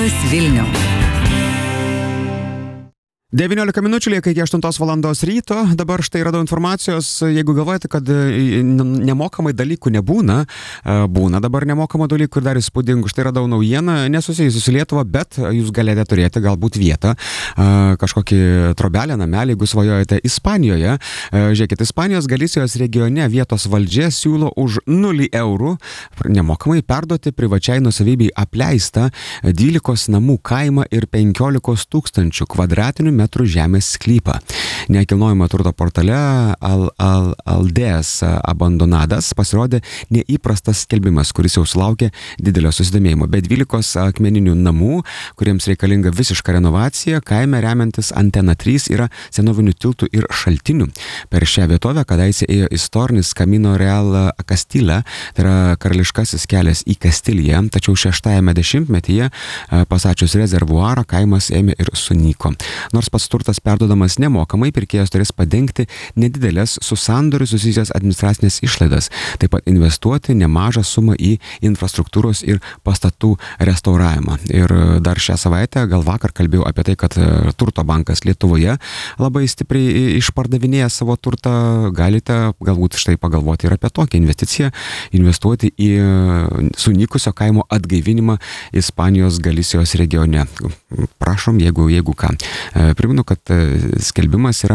Arturas Vilniaus. 19 minučių lieka iki 8 valandos ryto. Dabar štai radau informacijos, jeigu galvojate, kad nemokamai dalykų nebūna, būna dabar nemokamų dalykų ir dar įspūdingų. Štai radau naujieną, nesusijusi su Lietuva, bet jūs galite turėti galbūt vietą, kažkokį trobelę, namelį, jeigu svajojate Ispanijoje. Žiūrėkit, Ispanijos Galisijos regione vietos valdžia siūlo už 0 eurų nemokamai perduoti privačiai nuosavybei apleistą 12 namų kaimą ir 15 000 kvadratinių metrų žemės sklypą. Nekilnojamo turto portale Aldeas Abandonadas pasirodė neįprastas skelbimas, kuris jau sulaukė didelio susidomėjimo. Be 12 akmeninių namų, kuriems reikalinga visiška renovacija, kaime remiantis Antena 3 yra senovinių tiltų ir šaltinių. Per šią vietovę kadaise ėjo istorinis Camino Real Castilla, tai yra karališkasis kelias į Kastiliją, tačiau 6-ame dešimtmetyje pastačius rezervuarą kaimas ėmė ir sunyko. Nors pats turtas perduodamas nemokamai, pirkėjas turės padengti nedidelės su sandoriu susijusias administracinės išlaidas, taip pat investuoti nemažą sumą į infrastruktūros ir pastatų restauravimą. Ir dar šią savaitę, gal vakar kalbėjau apie tai, kad Turto bankas Lietuvoje labai stipriai išpardavinėja savo turtą. Galite galbūt štai pagalvoti ir apie tokią investiciją, investuoti į sunykusio kaimo atgaivinimą Ispanijos Galisijos regione. Prašom, jeigu ką. Primenu, kad skelbimas yra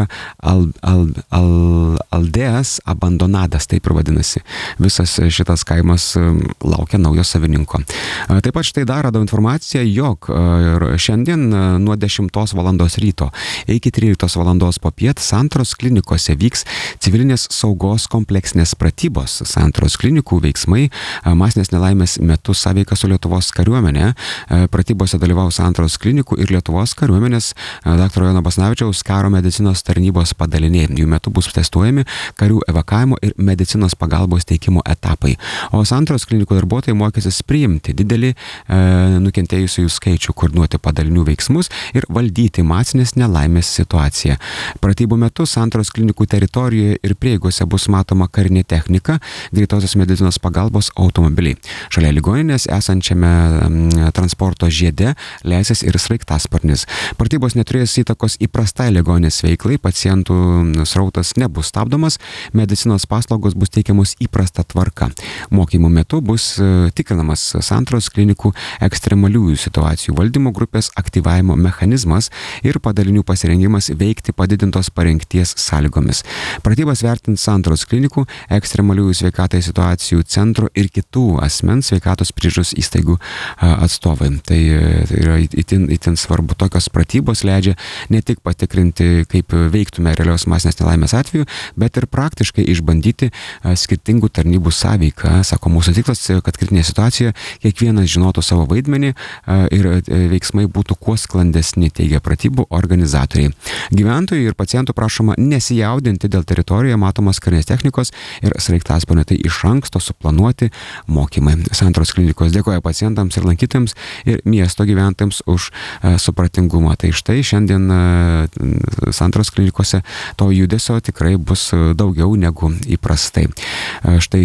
Aldeas Abandonadas, taip ir vadinasi. Visas šitas kaimas laukia naujo savininko. Taip pat štai dar radau informaciją, jog šiandien nuo 10 valandos ryto iki 13 valandos popiet Santaros klinikose vyks civilinės saugos kompleksinės pratybos. Santaros klinikų veiksmai masinės nelaimės metu sąveika su Lietuvos kariuomenė. Pratybose dalyvaus Santaros klinikų ir Lietuvos kariuomenės dr. Jono Basanavičiaus karo medicinos tarnybos padaliniai. Jų metu bus testuojami karių evakavimo ir medicinos pagalbos teikimo etapai. O Santaros klinikų darbuotojai mokysis priimti didelį nukentėjusiųjų skaičių, koordinuoti padalinių veiksmus ir valdyti masinės nelaimės situaciją. Pratybų metu Santaros klinikų teritorijoje ir prieigose bus matoma karinė technika, greitosios medicinos pagalbos automobiliai. Šalia ligoninės esančiame transporto žiede leisis ir sraigtasparnis. Pratybos neturės įtakos įprastai ligoninės veiklai, pacientų srautas nebus stabdomas, medicinos paslaugos bus teikiamos įprasta tvarka. Mokymų metu bus tikrinamas Santaros klinikų ekstremaliųjų situacijų valdymo grupės aktyvavimo mechanizmas ir padalinių pasirengimas veikti padidintos parengties sąlygomis. Pratybas vertins Santaros klinikų, ekstremaliųjų sveikatai situacijų centro ir kitų asmens sveikatos priežiūros įstaigų atstovai. Tai yra itin svarbu. Tokios pratybos leidžia ne tik patikrinti, kaip veiktume realios masinės nelaimės atveju, bet ir praktiškai išbandyti skirtingų tarnybų sąveiką. Sako, mūsų tikslas, kad kritinėje situacijoje kiekvienas žinotų savo vaidmenį ir veiksmai būtų kuo sklandesni, teigia pratybų organizatoriai. Gyventojų ir pacientų prašoma nesijaudinti dėl teritorijoje matomos karinės technikos ir sraigtasparnio, tai iš anksto suplanuoti mokymai. Santaros klinikos dėkoja pacientams ir lankytojams ir miesto gyventojams už supratingumą. Tai štai šiandien Santaros klinikose to judesio tikrai bus daugiau negu įprastai. Štai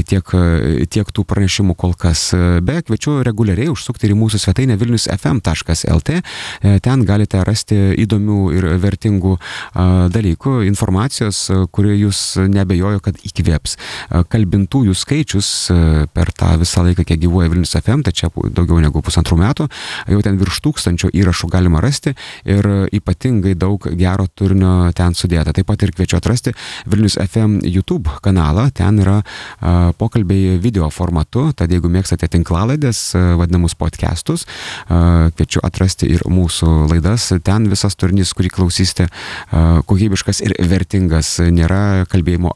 tiek tų pranešimų kol kas. Beje, kviečiu reguliariai užsukti ir į mūsų svetainę vilniusfm.lt. Ten galite rasti įdomių ir vertingų dalykų, informacijos, kuri jūs neabejoju, kad įkvėps. Kalbintųjų skaičius per tą visą laiką, kiek gyvuoja Vilnius FM, tai čia daugiau negu 1,5 metų, jau ten virš 1000 įrašų galima rasti ir ypatingai daug gero turinio ten sudėta. Taip pat ir kviečiu atrasti Vilnius FM YouTube kanalą, ten yra pokalbiai video formatu, tad jeigu mėgstate tinklalaidės, vadinamus podcastus, kviečiu atrasti ir mūsų laidas, ten visas turinys, kurį klausysite, kokybiškas ir vertingas, nėra kalbėjimo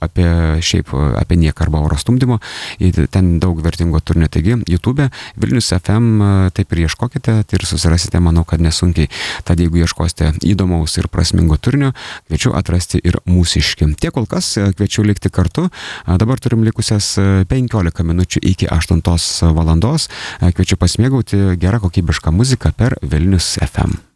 apie nieką arba oro stumdymo, ten daug vertingo turinio, taigi YouTube, Vilnius FM, taip ir ieškokite ir susirasite, manau, kad nesunkiai. Tad jeigu ieškosite įdomaus ir prasmingo turinio, kviečiu atrasti ir mūsiškį. Tiek kol kas, kviečiu likti kartu. Dabar turim likusias 15 minučių iki 8 valandos. Kviečiu pasimėgauti gerą kokybišką muziką per Vilnius FM.